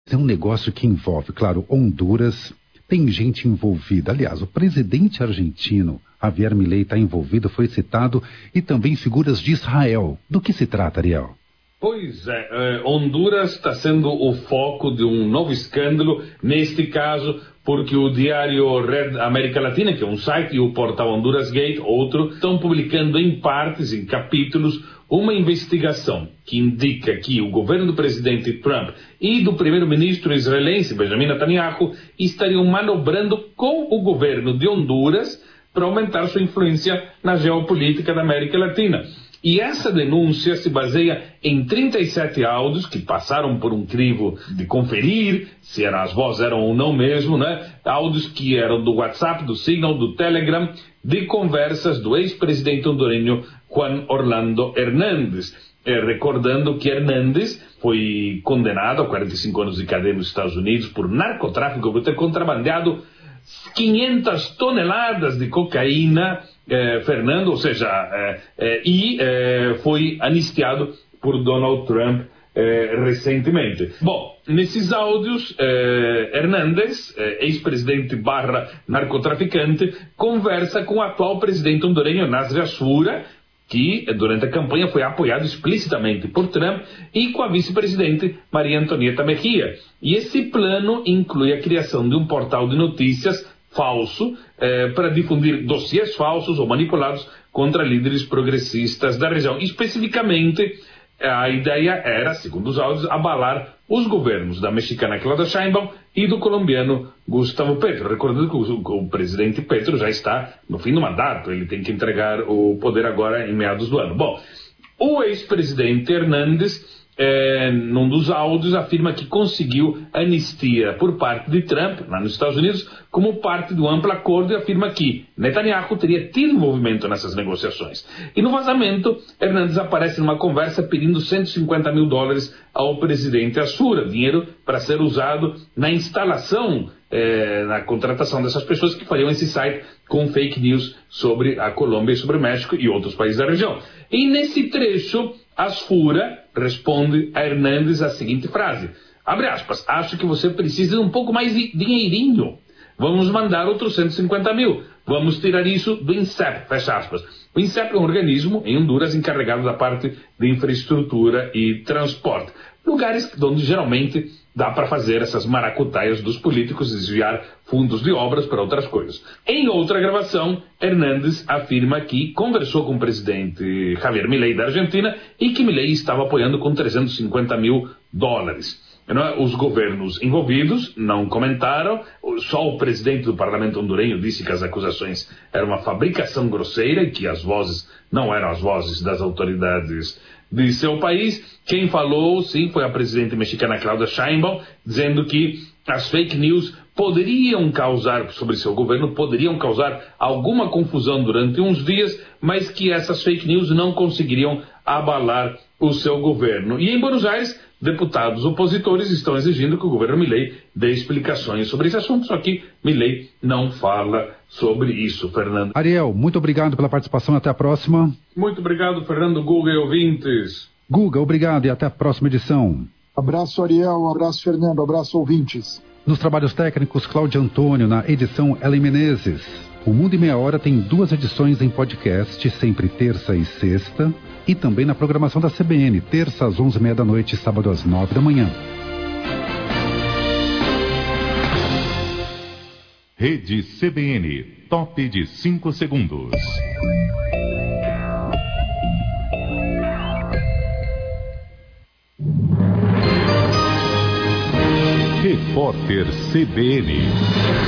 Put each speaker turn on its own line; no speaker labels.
É um negócio que envolve, claro, Honduras, tem gente envolvida. Aliás, o presidente argentino, Javier Milei, está envolvido, foi citado, e também figuras de Israel. Do que se trata, Ariel?
Pois é, Honduras está sendo o foco de um novo escândalo, neste caso, porque o diário Red América Latina, que é um site, e o portal Honduras Gate, outro, estão publicando em partes, em capítulos, uma investigação que indica que o governo do presidente Trump e do primeiro-ministro israelense Benjamin Netanyahu estariam manobrando com o governo de Honduras para aumentar sua influência na geopolítica da América Latina. E essa denúncia se baseia em 37 áudios que passaram por um crivo de conferir se as vozes eram ou não mesmo, né? Áudios que eram do WhatsApp, do Signal, do Telegram, de conversas do ex-presidente hondurenho Juan Orlando Hernández. Recordando que Hernández foi condenado a 45 anos de cadeia nos Estados Unidos por narcotráfico, por ter contrabandeado 500 toneladas de cocaína, Fernando, ou seja, foi anistiado por Donald Trump recentemente. Bom, nesses áudios, Hernández, ex-presidente / narcotraficante, conversa com o atual presidente hondurenho, Nasri Asfura, que durante a campanha foi apoiado explicitamente por Trump, e com a vice-presidente Maria Antonieta Mejia. E esse plano inclui a criação de um portal de notícias falso para difundir dossiês falsos ou manipulados contra líderes progressistas da região. Especificamente, a ideia era, segundo os áudios, abalar os governos da mexicana Claudia Sheinbaum e do colombiano Gustavo Petro. Recordando que o presidente Petro já está no fim do mandato, ele tem que entregar o poder agora em meados do ano. Bom, o ex-presidente Hernández, num dos áudios, afirma que conseguiu anistia por parte de Trump, lá nos Estados Unidos, como parte do amplo acordo, e afirma que Netanyahu teria tido envolvimento nessas negociações. E no vazamento, Hernández aparece numa conversa pedindo $150 mil ao presidente Asfura, dinheiro para ser usado na instalação, na contratação dessas pessoas que fariam esse site com fake news sobre a Colômbia e sobre o México e outros países da região. E nesse trecho, Asfura responde a Hernández a seguinte frase, abre aspas, acho que você precisa de um pouco mais de dinheirinho, vamos mandar outros 150 mil, vamos tirar isso do INSEP, fecha aspas. O INSEP é um organismo em Honduras encarregado da parte de infraestrutura e transporte, lugares onde geralmente dá para fazer essas maracutaias dos políticos e desviar fundos de obras para outras coisas. Em outra gravação, Hernández afirma que conversou com o presidente Javier Milei da Argentina e que Milei estava apoiando com $350 mil. Os governos envolvidos não comentaram, só o presidente do parlamento hondurenho disse que as acusações eram uma fabricação grosseira e que as vozes não eram as vozes das autoridades de seu país. Quem falou, sim, foi a presidente mexicana Claudia Sheinbaum, dizendo que as fake news poderiam causar, sobre seu governo, poderiam causar alguma confusão durante uns dias, mas que essas fake news não conseguiriam abalar o seu governo. E em Buenos Aires, deputados opositores estão exigindo que o governo Milei dê explicações sobre esse assunto, só que Milei não fala sobre isso, Fernando.
Ariel, muito obrigado pela participação, até a próxima.
Muito obrigado, Fernando, Guga e ouvintes.
Guga, obrigado e até a próxima edição.
Abraço, Ariel, abraço, Fernando, abraço, ouvintes.
Nos trabalhos técnicos, Cláudio Antônio, na edição Ellen Menezes. O Mundo em Meia Hora tem 2 edições em podcast, sempre terça e sexta, e também na programação da CBN, terça às 11h30 da noite e sábado às 9 da manhã.
Rede CBN, top de 5 segundos. Repórter CBN.